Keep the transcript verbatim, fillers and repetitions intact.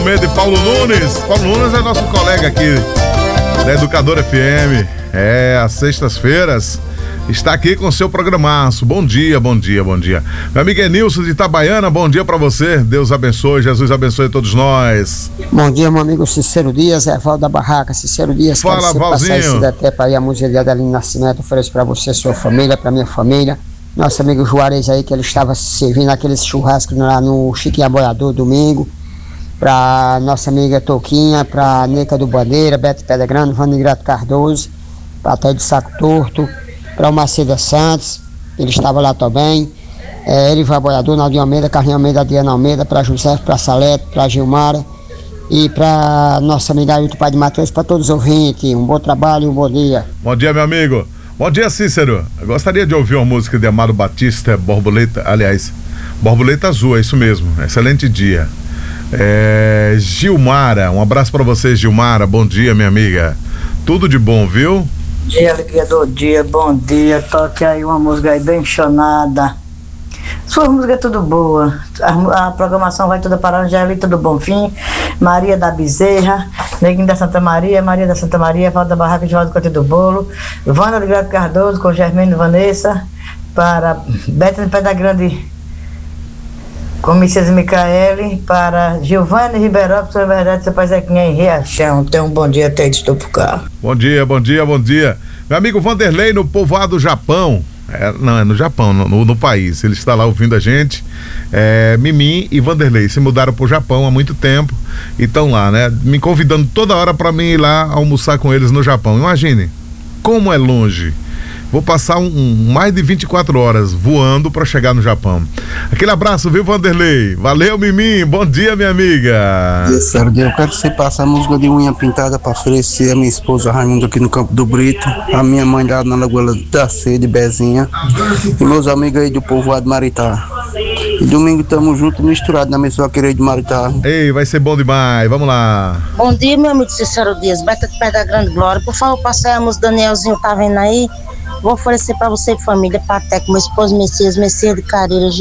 Almeida e Paulo Nunes. Paulo Nunes é nosso colega aqui da Educadora F M. É, às sextas-feiras está aqui com o seu programaço. Bom dia, bom dia, bom dia. Meu amigo Enilson de Itabaiana, bom dia pra você. Deus abençoe, Jesus abençoe todos nós. Bom dia, meu amigo Cicero Dias, é Val da Barraca. Cicero Dias, fala, quero passar esse até para ir a música de Adelino Nascimento, ofereço pra você, sua família, pra minha família. Nosso amigo Juarez aí, que ele estava servindo aquele churrasco lá no Chiquinho Aboiador domingo. Pra nossa amiga Toquinha, pra Neca do Bandeira, Beto Pedra Grande, Vanigrato Cardoso, pra Té de Saco Torto, para o Maceda Santos, ele estava lá também, é, Erival Boiador, Naldinho Almeida, Carlinhos Almeida, Adriana Almeida, para José, para Salete, para Gilmara e para nossa amiga Ailton Pai de Matheus, para todos os ouvintes. Um bom trabalho e um bom dia. Bom dia, meu amigo. Bom dia, Cícero. Eu gostaria de ouvir uma música de Amado Batista, Borboleta, aliás, Borboleta Azul, é isso mesmo. Excelente dia. É, Gilmara, um abraço para você, Gilmara. Bom dia, minha amiga. Tudo de bom, viu? Bom dia, alegria do dia, bom dia. Toque aí uma música aí bem chonada. Sua música é tudo boa. A, a programação vai toda para Angelita do Bonfim, Maria da Bezerra, Neguinho da Santa Maria, Maria da Santa Maria, Valdo da Barraca, João do Cote do Bolo, Vanda do Grado Cardoso com Germino e Vanessa, para Beto de Pedra Grande com Messias Micaele, para Giovanni Ribeirão, sua verdade, seu pai Zequinha em Riachão. Tenha um bom dia até de estou pro carro. Bom dia, bom dia, bom dia. Meu amigo Vanderlei no povoado Japão. É, não, é no Japão, no, no país. Ele está lá ouvindo a gente. É, Mimim e Vanderlei se mudaram pro Japão há muito tempo e estão lá, né? Me convidando toda hora para mim ir lá almoçar com eles no Japão. Imagine como é longe. Vou passar um, um, mais de vinte e quatro horas voando para chegar no Japão. Aquele abraço, viu, Vanderlei? Valeu, Mimim. Bom dia, minha amiga. Bom dia, eu quero que você passe a música de Unha Pintada para oferecer a minha esposa Raimundo aqui no Campo do Brito, a minha mãe lá na Lagoa da Sede, Bezinha, e meus amigos aí do povoado Maritá. E domingo tamo juntos, misturados na mesma querida de Maritá. Ei, vai ser bom demais. Vamos lá. Bom dia, meu amigo Cícero Dias, Beta de Pedra Grande Glória. Por favor, passar a música Danielzinho, tá vendo aí? Vou oferecer para você e família, Pateco, meu esposo Messias, Messias de Careiras,